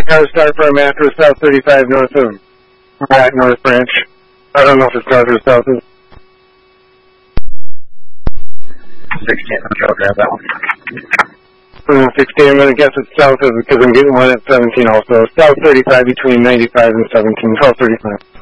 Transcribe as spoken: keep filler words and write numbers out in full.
car start for a mattress South thirty-five north of Rat North Branch. I don't know if it's north or south. sixteen, okay, I'll grab that one. Uh, sixteen, I'm going to guess it's south of, because I'm getting one at seventeen also. South thirty-five between ninety-five and seventeen, twelve thirty-five.